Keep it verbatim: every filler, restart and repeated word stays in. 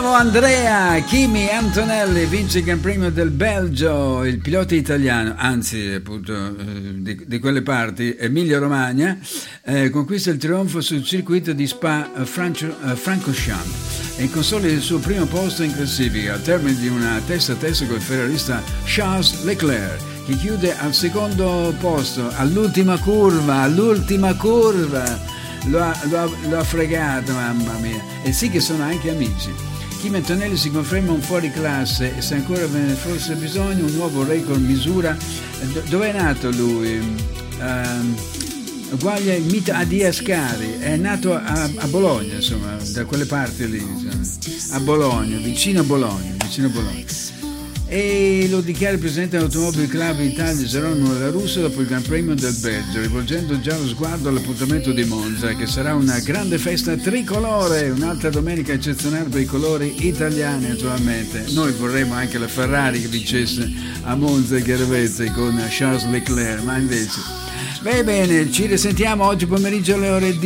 Bravo Andrea! Kimi Antonelli vince il Gran Premio del Belgio, il pilota italiano, anzi appunto eh, di, di quelle parti, Emilia Romagna, eh, conquista il trionfo sul circuito di Spa-Francorchamps e consolida il suo primo posto in classifica al termine di una testa a testa con il ferrarista Charles Leclerc, che chiude al secondo posto all'ultima curva, all'ultima curva. Lo ha, lo, ha, lo ha fregato, mamma mia. E sì che sono anche amici. Kimi Antonelli si conferma un fuoriclasse e se ancora ve ne fosse bisogno un nuovo record misura. Dove è nato lui? Uh, uguale Mita Adi Ascari, è nato a, a Bologna, insomma, da quelle parti lì, insomma. A Bologna, vicino a Bologna, vicino a Bologna. E lo dichiara il presidente dell'Automobile Club Italia Geronimo Della Russa dopo il Gran Premio del Belgio, rivolgendo già lo sguardo all'appuntamento di Monza, che sarà una grande festa tricolore, un'altra domenica eccezionale per i colori italiani. Naturalmente noi vorremmo anche la Ferrari che vincesse a Monza e Chiarovezza con Charles Leclerc, ma invece va bene. Ci risentiamo oggi pomeriggio alle ore